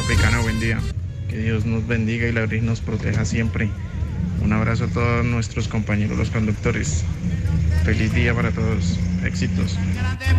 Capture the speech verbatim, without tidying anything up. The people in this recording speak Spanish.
Tropicana, buen día. Que Dios nos bendiga y la Virgen nos proteja siempre. Un abrazo a todos nuestros compañeros los conductores. Feliz día para todos. Éxitos.